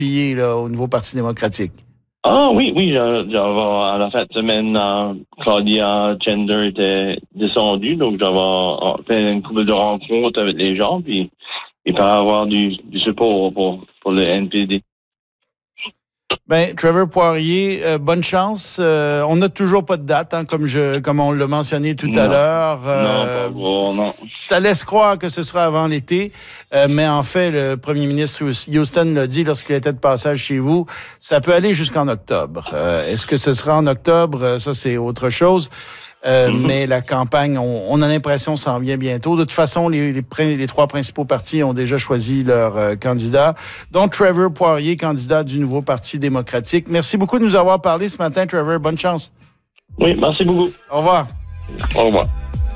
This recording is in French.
Poirier là, au nouveau Parti démocratique? Ah oui, à la fin de semaine, Claudia Gender était descendue, donc j'avais fait une couple de rencontres avec les gens, puis il peut avoir du support pour le NPD. Ben, Trevor Poirier, bonne chance. On n'a toujours pas de date, hein, comme on l'a mentionné tout à l'heure. Non, pas gros, non. Ça laisse croire que ce sera avant l'été, mais en fait, le premier ministre Houston l'a dit lorsqu'il était de passage chez vous, ça peut aller jusqu'en octobre. Est-ce que ce sera en octobre? Ça, c'est autre chose. Mais la campagne, on a l'impression, s'en vient bientôt. De toute façon, les trois principaux partis ont déjà choisi leur candidat, dont Trevor Poirier, candidat du nouveau Parti démocratique. Merci beaucoup de nous avoir parlé ce matin, Trevor. Bonne chance. Oui, merci beaucoup. Au revoir. Au revoir.